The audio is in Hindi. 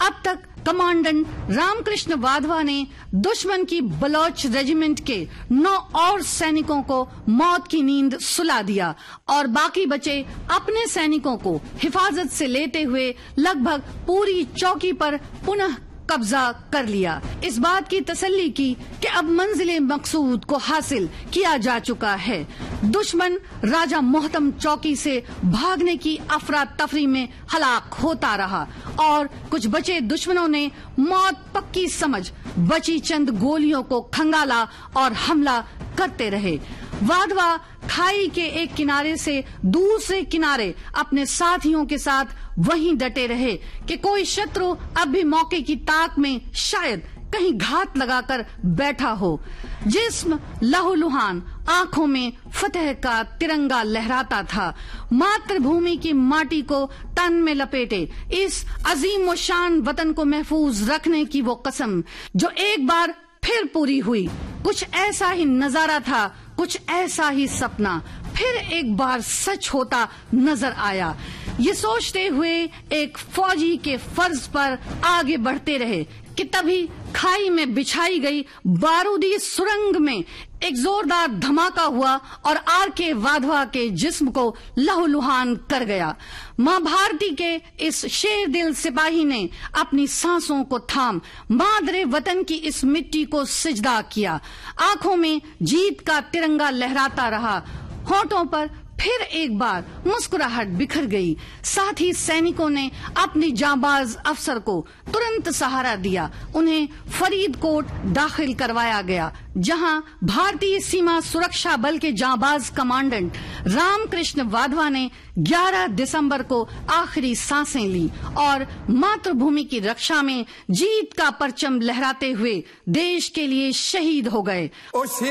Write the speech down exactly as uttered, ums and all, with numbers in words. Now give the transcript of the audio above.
अब तक कमांडेंट रामकृष्ण वाधवा ने दुश्मन की बलोच रेजिमेंट के नौ और सैनिकों को मौत की नींद सुला दिया और बाकी बचे अपने सैनिकों को हिफाजत से लेते हुए लगभग पूरी चौकी पर पुनः कब्जा कर लिया। इस बात की तसल्ली की कि अब मंजिले मकसूद को हासिल किया जा चुका है। दुश्मन राजा मोहतम चौकी से भागने की अफरा तफरी में हलाक होता रहा और कुछ बचे दुश्मनों ने मौत पक्की समझ बची चंद गोलियों को खंगाला और हमला करते रहे। वाधवा खाई के एक किनारे से दूसरे किनारे अपने साथियों के साथ वहीं डटे रहे कि कोई शत्रु अब भी मौके की ताक में शायद कहीं घात लगाकर बैठा हो। जिस्म लहूलुहान, आंखों में फतेह का तिरंगा लहराता था। मातृभूमि की माटी को तन में लपेटे इस अजीम व शान वतन को महफूज रखने की वो कसम जो एक बार फिर पूरी हुई। कुछ ऐसा ही नजारा था, कुछ ऐसा ही सपना फिर एक बार सच होता नजर आया। ये सोचते हुए एक फौजी के फर्ज पर आगे बढ़ते रहे कि तभी खाई में बिछाई गई बारूदी सुरंग में एक जोरदार धमाका हुआ और आर के वाधवा के जिस्म को लहूलुहान कर गया। मां भारती के इस शेर दिल सिपाही ने अपनी सांसों को थाम मादरे वतन की इस मिट्टी को सिजदा किया। आंखों में जीत का तिरंगा लहराता रहा, होठों पर फिर एक बार मुस्कुराहट बिखर गई। साथ ही सैनिकों ने अपनी जांबाज अफसर को तुरंत सहारा दिया। उन्हें फरीदकोट दाखिल करवाया गया, जहां भारतीय सीमा सुरक्षा बल के जांबाज कमांडेंट रामकृष्ण वाधवा ने ग्यारह दिसंबर को आखिरी सांसें ली और मातृभूमि की रक्षा में जीत का परचम लहराते हुए देश के लिए शहीद हो गए।